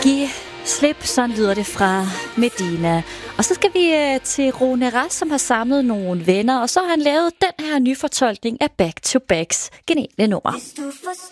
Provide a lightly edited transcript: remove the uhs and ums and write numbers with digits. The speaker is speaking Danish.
Giv slip, sådan lyder det fra Medina. Og så skal vi til Rune Rast, som har samlet nogle venner, og så har han lavet den her nyfortolkning af Back to Backs geniale nummer.